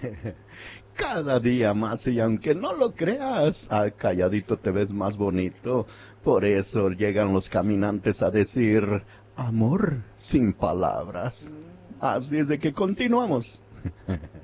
Cada día más y aunque no lo creas, calladito te ves más bonito. Por eso llegan los caminantes a decir amor sin palabras. Así es de que continuamos.